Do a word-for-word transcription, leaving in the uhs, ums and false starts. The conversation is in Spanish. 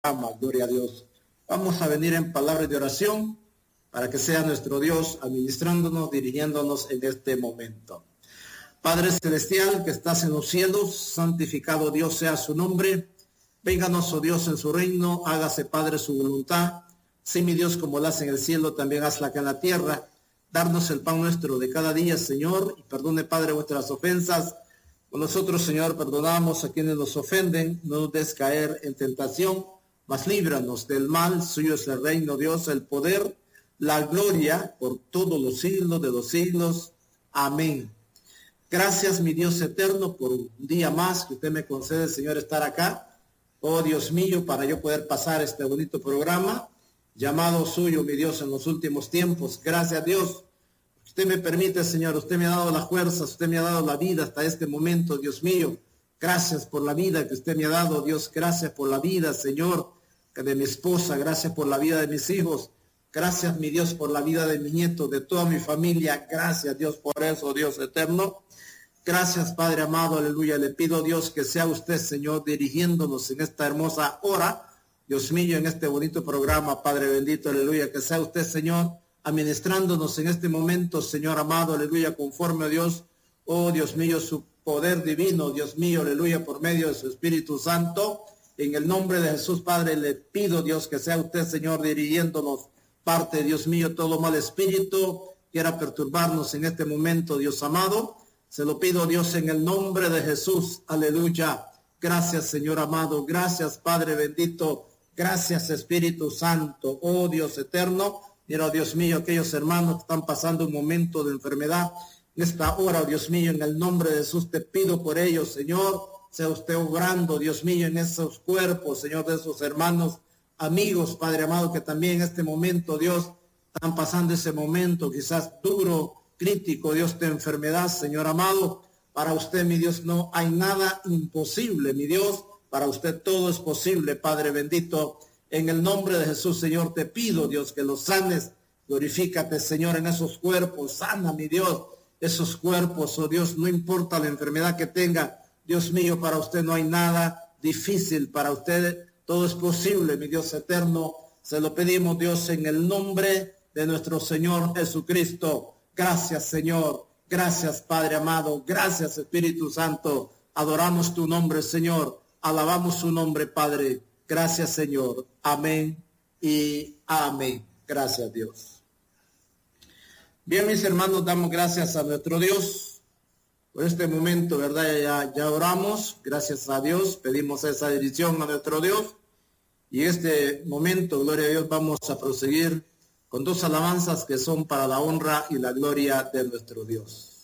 programa, gloria a Dios. Vamos a venir en palabras de oración para que sea nuestro Dios administrándonos, dirigiéndonos en este momento. Padre Celestial que estás en los cielos, santificado Dios sea su nombre. Vénganos, oh Dios, en su reino, hágase, Padre, su voluntad. Sí, mi Dios, como la hace en el cielo, también hazla acá en la tierra. Darnos el pan nuestro de cada día, Señor, y perdone, Padre, vuestras ofensas. Nosotros, Señor, perdonamos a quienes nos ofenden, no nos des caer en tentación, mas líbranos del mal. Suyo es el reino, Dios, el poder, la gloria, por todos los siglos de los siglos. Amén. Gracias, mi Dios eterno, por un día más que usted me concede, Señor, estar acá. Oh, Dios mío, para yo poder pasar este bonito programa, llamado suyo, mi Dios, en los últimos tiempos. Gracias, Dios. Usted me permite, Señor, usted me ha dado las fuerzas, usted me ha dado la vida hasta este momento, Dios mío. Gracias por la vida que usted me ha dado, Dios. Gracias por la vida, Señor, de mi esposa. Gracias por la vida de mis hijos. Gracias, mi Dios, por la vida de mi nieto, de toda mi familia. Gracias, Dios, por eso, Dios eterno. Gracias, Padre amado, aleluya. Le pido, Dios, que sea usted, Señor, dirigiéndonos en esta hermosa hora, Dios mío, en este bonito programa, Padre bendito, aleluya. Que sea usted, Señor, administrándonos en este momento, Señor amado, aleluya, conforme a Dios, oh Dios mío, su poder divino, Dios mío, aleluya, por medio de su Espíritu Santo. En el nombre de Jesús, Padre, le pido, Dios, que sea usted, Señor, dirigiéndonos. Parte, Dios mío, todo mal espíritu quiera perturbarnos en este momento, Dios amado. Se lo pido, Dios, en el nombre de Jesús. Aleluya. Gracias, Señor amado. Gracias, Padre bendito. Gracias, Espíritu Santo. Oh, Dios eterno. Mira, Dios mío, aquellos hermanos que están pasando un momento de enfermedad en esta hora, Dios mío, en el nombre de Jesús te pido por ellos, Señor. Sea usted obrando, Dios mío, en esos cuerpos, Señor, de esos hermanos, amigos, Padre amado, que también en este momento, Dios, están pasando ese momento quizás duro, crítico, Dios, de enfermedad, Señor amado. Para usted, mi Dios, no hay nada imposible, mi Dios. Para usted todo es posible, Padre bendito. En el nombre de Jesús, Señor, te pido, Dios, que los sanes. Glorifícate, Señor, en esos cuerpos. Sana, mi Dios, esos cuerpos, oh Dios, no importa la enfermedad que tenga. Dios mío, para usted no hay nada difícil. Para usted todo es posible, mi Dios eterno. Se lo pedimos, Dios, en el nombre de nuestro Señor Jesucristo. Gracias, Señor. Gracias, Padre amado. Gracias, Espíritu Santo. Adoramos tu nombre, Señor. Alabamos su nombre, Padre. Gracias, Señor. Amén y amén. Gracias, Dios. Bien, mis hermanos, damos gracias a nuestro Dios por este momento, ¿verdad? Ya, ya oramos. Gracias a Dios. Pedimos esa dirección a nuestro Dios. Y en este momento, gloria a Dios, vamos a proseguir con dos alabanzas que son para la honra y la gloria de nuestro Dios.